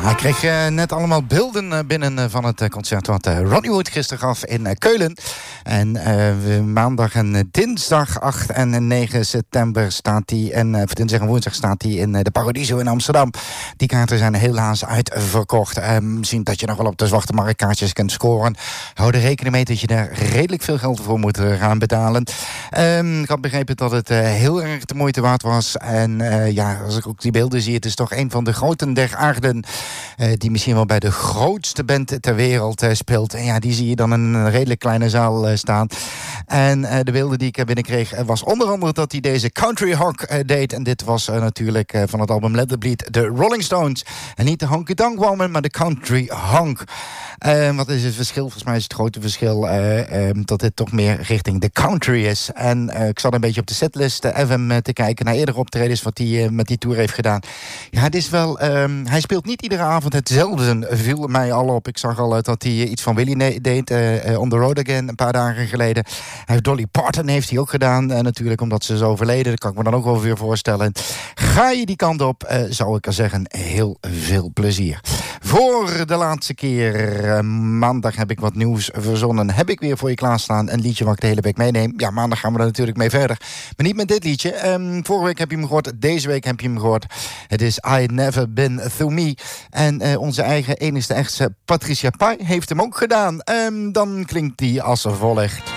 Ik kreeg net allemaal beelden binnen van het concert wat Ronnie Wood gisteren gaf in Keulen. En maandag en dinsdag 8 en 9 september staat hij, en dinsdag en woensdag staat hij in de Paradiso in Amsterdam. Die kaarten zijn helaas uitverkocht. Misschien dat je nog wel op de zwarte markt kaartjes kunt scoren. Hou er rekening mee dat je daar redelijk veel geld voor moet gaan betalen. Ik had begrepen dat het heel erg de moeite waard was. En als ik ook die beelden zie, het is toch een van de groten der aarden die misschien wel bij de grootste band ter wereld speelt. En ja, die zie je dan in een redelijk kleine zaal staan. En de beelden die ik binnenkreeg was onder andere dat hij deze country honk deed. En dit was natuurlijk van het album Let It Bleed, de Rolling Stones. En niet de Honky Tonk Woman, maar de country honk. Wat is het verschil? Volgens mij is het grote verschil dat dit toch meer richting de country is. En ik zat een beetje op de setlist FM te kijken naar eerdere optredens wat hij met die tour heeft gedaan. Ja, het is wel... hij speelt niet iedere avond hetzelfde, viel mij al op. Ik zag al dat hij iets van Willie deed, On The Road Again, een paar dagen geleden. Hij heeft Dolly Parton heeft hij ook gedaan, natuurlijk omdat ze is overleden. Dat kan ik me dan ook wel weer voorstellen. Ga je die kant op, zou ik er zeggen, heel veel plezier. Voor de laatste keer, maandag heb ik wat nieuws verzonnen. Heb ik weer voor je klaarstaan een liedje wat ik de hele week meeneem. Ja, maandag gaan we er natuurlijk mee verder. Maar niet met dit liedje. Vorige week heb je hem gehoord, deze week heb je hem gehoord. Het is I Never Been Through Me. En onze eigen enigste echte Patricia Pai heeft hem ook gedaan. Dan klinkt die als volgt.